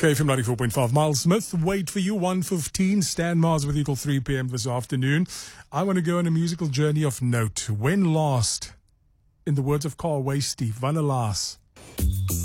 KFM 94.5. Miles Smith, wait for you, 1:15. Stan Mars with you till 3 p.m. this afternoon. I want to go on a musical journey of note. When last, in the words of Carl Wastie, wanneer laas?